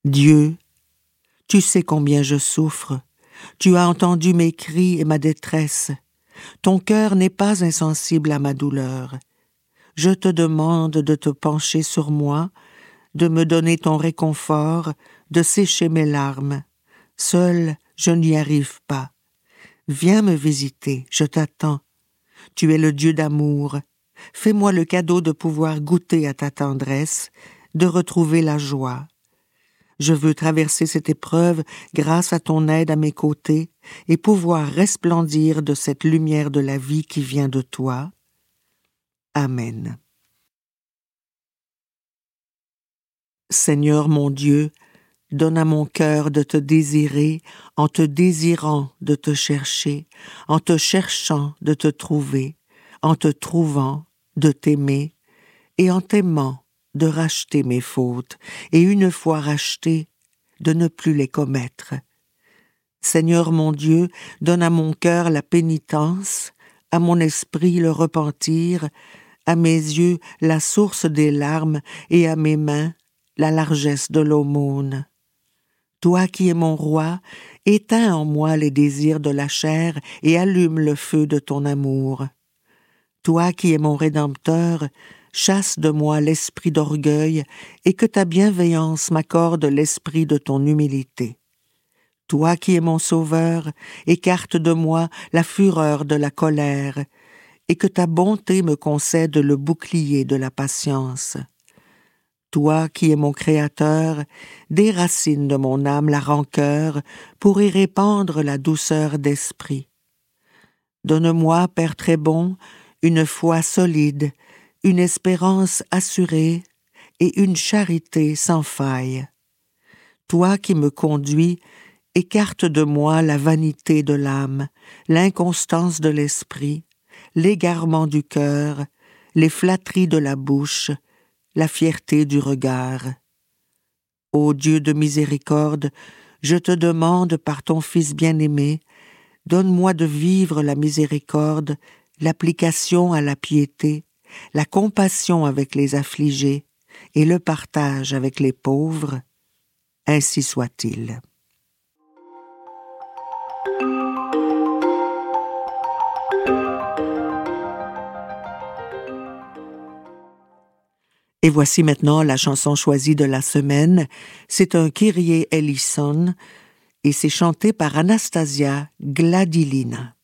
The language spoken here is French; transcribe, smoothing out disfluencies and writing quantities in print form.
Dieu, tu sais combien je souffre, tu as entendu mes cris et ma détresse, ton cœur n'est pas insensible à ma douleur. Je te demande de te pencher sur moi, de me donner ton réconfort, de sécher mes larmes. Seul, je n'y arrive pas. Viens me visiter, je t'attends. Tu es le Dieu d'amour. Fais-moi le cadeau de pouvoir goûter à ta tendresse, de retrouver la joie. Je veux traverser cette épreuve grâce à ton aide à mes côtés et pouvoir resplendir de cette lumière de la vie qui vient de toi. Amen. Seigneur mon Dieu, donne à mon cœur de te désirer, en te désirant de te chercher, en te cherchant de te trouver, en te trouvant de t'aimer, et en t'aimant de racheter mes fautes, et une fois rachetées, de ne plus les commettre. Seigneur mon Dieu, donne à mon cœur la pénitence, à mon esprit le repentir, à mes yeux la source des larmes, et à mes mains la largesse de l'aumône. Toi qui es mon roi, éteins en moi les désirs de la chair et allume le feu de ton amour. Toi qui es mon Rédempteur, chasse de moi l'esprit d'orgueil et que ta bienveillance m'accorde l'esprit de ton humilité. Toi qui es mon Sauveur, écarte de moi la fureur de la colère et que ta bonté me concède le bouclier de la patience. Toi qui es mon Créateur, déracine de mon âme la rancœur pour y répandre la douceur d'esprit. Donne-moi, Père très bon, une foi solide, une espérance assurée et une charité sans faille. Toi qui me conduis, écarte de moi la vanité de l'âme, l'inconstance de l'esprit, l'égarement du cœur, les flatteries de la bouche, la fierté du regard. Ô Dieu de miséricorde, je te demande par ton Fils bien-aimé, donne-moi de vivre la miséricorde, l'application à la piété, la compassion avec les affligés et le partage avec les pauvres. Ainsi soit-il. Et voici maintenant la chanson choisie de la semaine. C'est un Kyrie eleison et c'est chanté par Anastasia Gladilina.